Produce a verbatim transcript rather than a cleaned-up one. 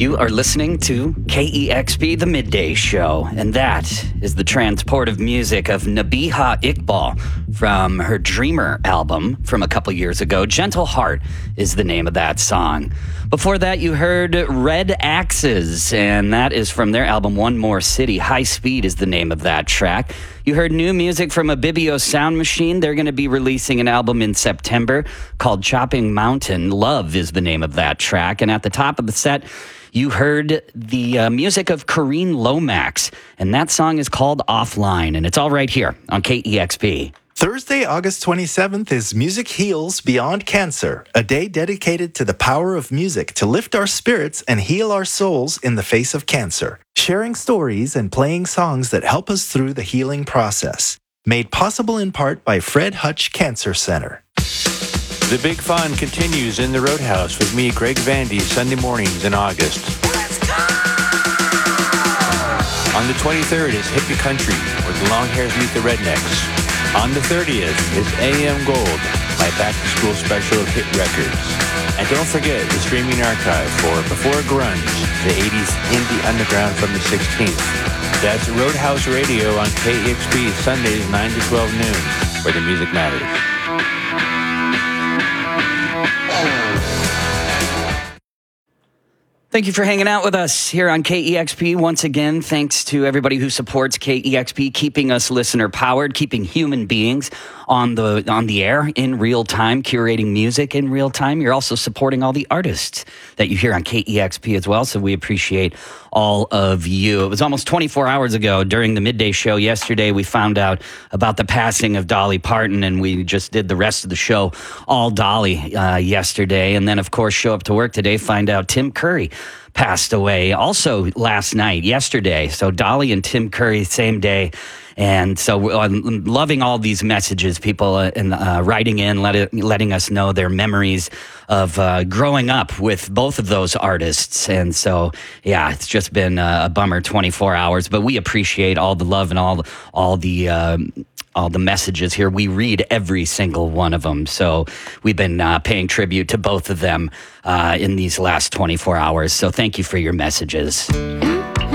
You are listening to K E X P, The Midday Show, and that is the transportive music of Nabiha Iqbal from her Dreamer album from a couple years ago. Gentle Heart is the name of that song. Before that, you heard Red Axes, and that is from their album One More City. High Speed is the name of that track. You heard new music from Abibio Sound Machine. They're going to be releasing an album in September called Chopping Mountain. Love is the name of that track. And at the top of the set, you heard the uh, music of Kareen Lomax, and that song is called Offline, and it's all right here on K E X P. Thursday, August twenty-seventh is Music Heals Beyond Cancer, a day dedicated to the power of music to lift our spirits and heal our souls in the face of cancer. Sharing stories and playing songs that help us through the healing process. Made possible in part by Fred Hutch Cancer Center. The big fun continues in the Roadhouse with me, Greg Vandy, Sunday mornings in August. Let's go! On the twenty-third is Hippie Country, where the long hairs meet the rednecks. On the thirtieth is A M Gold, my back-to-school special of hit records. And don't forget the streaming archive for Before Grunge, the eighties indie underground from the sixteenth. That's Roadhouse Radio on K E X P, Sundays nine to twelve noon, where the music matters. Thank you for hanging out with us here on K E X P. Once again, thanks to everybody who supports K E X P, keeping us listener-powered, keeping human beings on the on the air in real time, curating music in real time. You're also supporting all the artists that you hear on K E X P as well, so we appreciate all of you. It was almost twenty-four hours ago during the midday show yesterday we found out about the passing of Dolly Parton, and we just did the rest of the show all Dolly uh, yesterday. And then, of course, show up to work today, find out Tim Curry passed away also last night, yesterday. So Dolly and Tim Curry, same day. And so I'm loving all these messages, people uh, and, uh, writing in, let it, letting us know their memories of uh, growing up with both of those artists. And so, yeah, it's just been a bummer twenty-four hours, but we appreciate all the love and all, all the... Uh, all the messages here. We read every single one of them. So we've been uh, paying tribute to both of them uh, in these last twenty-four hours. So thank you for your messages.